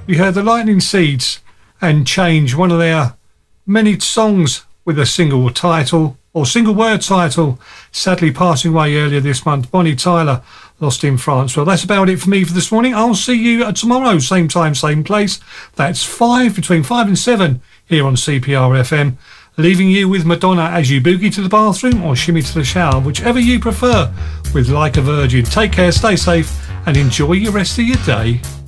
We heard the Lightning Seeds and Change, one of their many songs with a single title or single word title, sadly passing away earlier this month. Bonnie Tyler, Lost in France. Well, that's about it for me for this morning. I'll see you tomorrow, same time, same place. That's between 5 and 7 here on CPR FM. Leaving you with Madonna as you boogie to the bathroom or shimmy to the shower, whichever you prefer, with Like a Virgin. Take care, stay safe, and enjoy your rest of your day.